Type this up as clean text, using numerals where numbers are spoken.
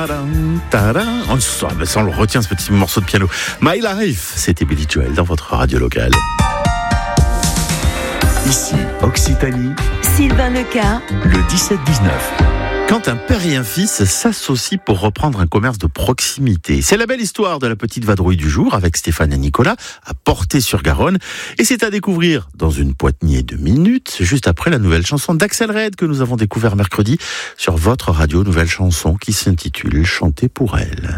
Tadam, tadam. Ça, on le retient, ce petit morceau de piano. My Life, c'était Billy Joel dans votre radio locale. Ici, Occitanie, Sylvain Leca, le 17-19. Quand un père et un fils s'associent pour reprendre un commerce de proximité. C'est la belle histoire de la petite vadrouille du jour avec Stéphane et Nicolas à Portet-sur-Garonne. Et c'est à découvrir dans une poignée de minutes, juste après la nouvelle chanson d'Axel Red que nous avons découvert mercredi sur votre radio, nouvelle chanson qui s'intitule « Chanter pour elle ».